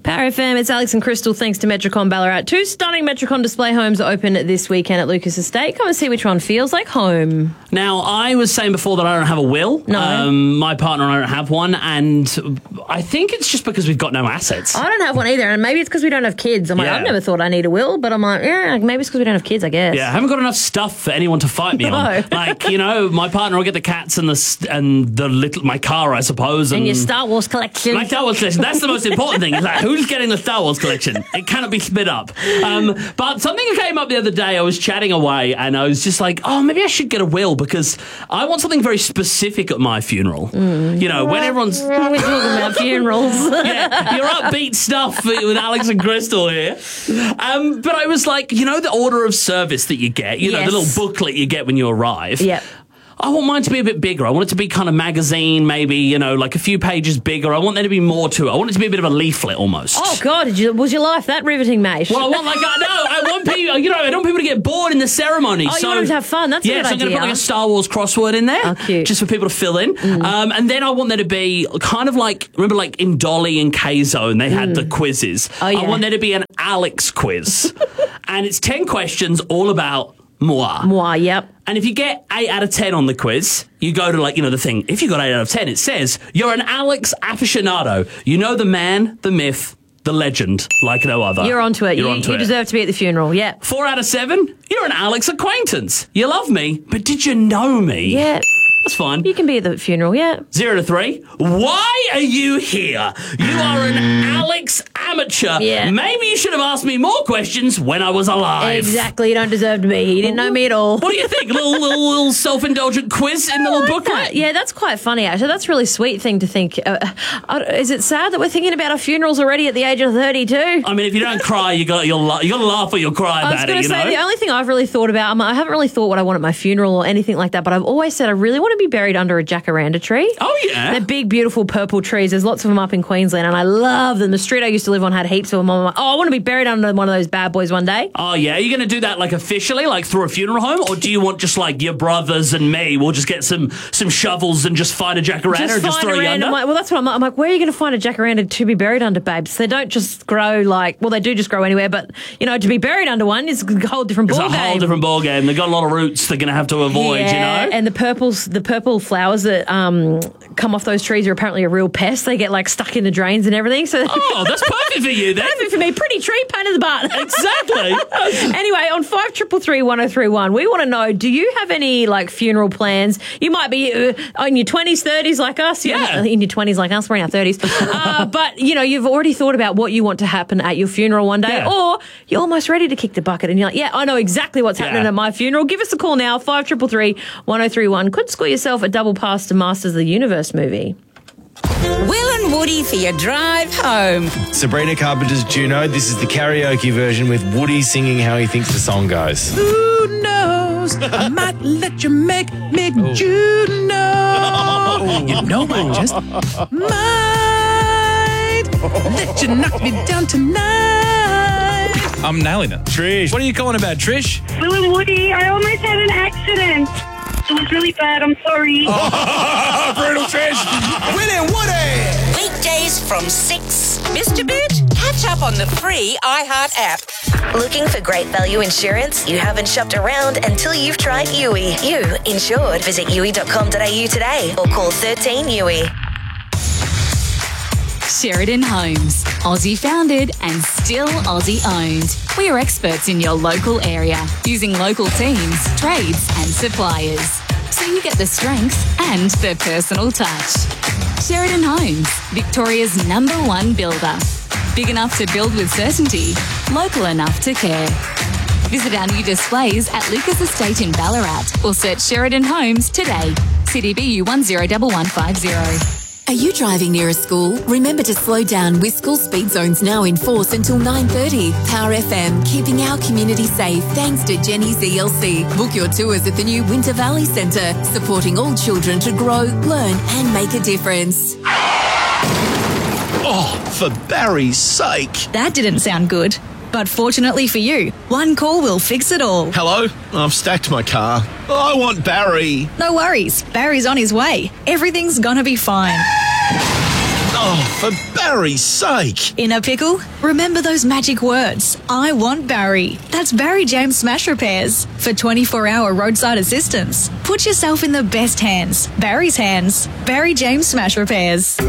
Power FM, it's Alex and Crystal, thanks to Metricon Ballarat. 2 stunning Metricon display homes are open this weekend at Lucas Estate. Come and see which one feels like home. Now, I was saying before that I don't have a will. No. My partner and I don't have one, and I think it's just because we've got no assets. I don't have one either, and maybe it's because we don't have kids. I'm like, I've never thought I need a will, but I'm like, yeah, maybe it's because we don't have kids, I guess. Yeah, I haven't got enough stuff for anyone to fight me on. Like, you know, my partner will get the cats and my car, I suppose. And your Star Wars collection. My Star Wars collection. That's the most important thing. Is like, who's getting the Star Wars collection? It cannot be split up. But something came up the other day. I was chatting away, and I was just like, oh, maybe I should get a will because I want something very specific at my funeral. You know, when everyone's... We're talking about funerals. Yeah, your upbeat stuff with Alex and Crystal here. But I was like, you know the order of service that you get? You know, the little booklet you get when you arrive? Yep. I want mine to be a bit bigger. I want it to be kind of magazine, maybe, you know, like a few pages bigger. I want there to be more to it. I want it to be a bit of a leaflet almost. Oh, God, was your life that riveting, mate? Well, I want people, you know, I don't want people to get bored in the ceremony. Oh, you want them to have fun. That's a good idea. I'm going to put like a Star Wars crossword in there. Oh, cute. Just for people to fill in. And then I want there to be kind of like, remember like in Dolly and K-Zone, they had the quizzes. Oh, yeah. I want there to be an Alex quiz. And it's 10 questions all about moi. Moi, yep. And if you get 8 out of 10 on the quiz, you go to, like, you know, the thing. If you got 8 out of 10, it says you're an Alex aficionado. You know the man, the myth, the legend, like no other. You're onto it. You deserve to be at the funeral, yeah. 4 out of 7, you're an Alex acquaintance. You love me, but did you know me? Yeah. That's fine. You can be at the funeral, yeah. 0 to 3, why are you here? You are an Alex amateur. Yeah. Maybe you should have asked me more questions when I was alive. Exactly, you don't deserve to be. You didn't know me at all. What do you think? A little self-indulgent quiz in the little booklet? Yeah, that's quite funny, actually. That's a really sweet thing to think. Is it sad that we're thinking about our funerals already at the age of 32? I mean, if you don't cry, you got to laugh or you'll cry about it, I was going to say, the only thing I've really thought about, I haven't really thought what I want at my funeral or anything like that, but I've always said I really want to be buried under a jacaranda tree. Oh, yeah. They're big, beautiful purple trees. There's lots of them up in Queensland, and I love them. The street I used to live on had heaps of them. I'm like, I want to be buried under one of those bad boys one day. Oh, yeah. Are you going to do that, like, officially, like, through a funeral home? Or do you want just, like, your brothers and me, we'll just get some shovels and just find a jacaranda and just throw you under? Well, that's what I'm like. I'm like, where are you going to find a jacaranda to be buried under, babes? They don't just grow they do just grow anywhere, but, you know, to be buried under one is a whole different ballgame. It's a whole different ballgame. They've got a lot of roots they're going to have to avoid, you know? And the purple flowers that come off those trees are apparently a real pest. They get, like, stuck in the drains and everything. So that's perfect for you then. Perfect for me. Pretty tree, pain in the butt. Exactly. Anyway, on 5333 1031, we want to know, do you have any, like, funeral plans? You might be in your 20s, 30s like us. Yeah. In your 20s like us. We're in our 30s. But, you know, you've already thought about what you want to happen at your funeral one day, or you're almost ready to kick the bucket and you're like, yeah, I know exactly what's happening at my funeral. Give us a call now, 5333 1031. Could score yourself a double pass to Masters of the Universe movie. Will and Woody for your drive home. Sabrina Carpenter's Juno. This is the karaoke version with Woody singing how he thinks the song goes. Who knows? I might let you make me Juno. You know I just might let you knock me down tonight. I'm nailing it. Trish. What are you calling about, Trish? Will and Woody, I almost had an accident. It was really bad. I'm sorry. Brutal Trish. Will and Woody. Weekdays from 6. Mr. Bit, catch up on the free iHeart app. Looking for great value insurance? You haven't shopped around until you've tried Yui. You insured. Visit yui.com.au today or call 13 Yui. Sheridan Homes, Aussie founded and still Aussie owned. We are experts in your local area, using local teams, trades and suppliers. So you get the strength and the personal touch. Sheridan Homes, Victoria's #1 builder. Big enough to build with certainty, local enough to care. Visit our new displays at Lucas Estate in Ballarat or search Sheridan Homes today. CDBU 101150. Are you driving near a school? Remember to slow down with school speed zones now in force until 9:30. Power FM, keeping our community safe thanks to Jenny's ELC. Book your tours at the new Winter Valley Centre, supporting all children to grow, learn and make a difference. Oh, for Barry's sake. That didn't sound good. But fortunately for you, one call will fix it all. Hello? I've stacked my car. I want Barry. No worries. Barry's on his way. Everything's gonna be fine. Oh, for Barry's sake. In a pickle? Remember those magic words. I want Barry. That's Barry James Smash Repairs. For 24-hour roadside assistance. Put yourself in the best hands. Barry's hands. Barry James Smash Repairs.